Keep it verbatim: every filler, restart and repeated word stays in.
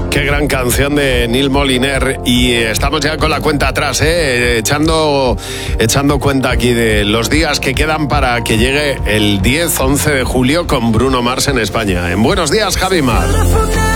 Qué gran canción de Neil Moliner. Y estamos ya con la cuenta atrás, ¿eh? echando, echando cuenta aquí de los días que quedan para que llegue el diez once de julio con Bruno Mars en España. En Buenos Días, Javi Mar.